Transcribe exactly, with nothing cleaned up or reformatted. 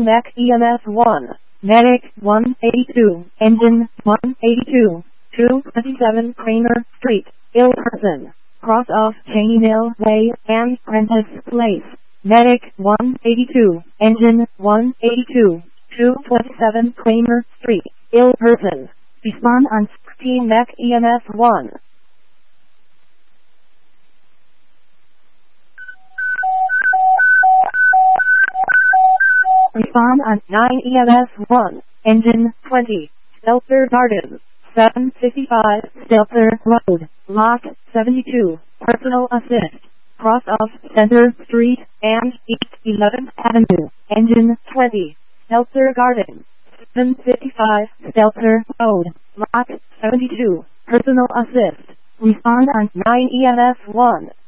Mech E M S one, Medic one eighty-two, Engine one eighty-two, two twenty-seven Kramer Street, ill person, cross off Cheney Mill Way and Prentice Place. Medic one eighty-two, Engine one eighty-two, two twenty-seven Kramer Street, ill person. Respond on sixteen Mech E M S one. Respond on nine E M S one, Engine twenty, Stelter Gardens, seven fifty-five Stelter Road, Lot seventy-two, Personal Assist, cross off Center Street and East eleventh Avenue, Engine twenty, Stelter Gardens, seven fifty-five Stelter Road, Lot seventy-two, Personal Assist. Respond on nine E M S one.